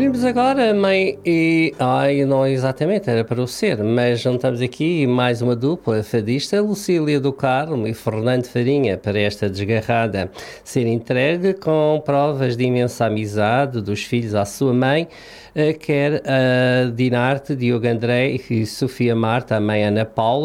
Ouvimos agora a mãe e... Ai, não exatamente, era para o ser, mas juntamos aqui mais uma dupla fadista, Lucília do Carmo e Fernando Farinha, para esta desgarrada ser entregue com provas de imensa amizade dos filhos à sua mãe, quer a Dinarte, Diogo André e Sofia Marta, a mãe Ana Paula.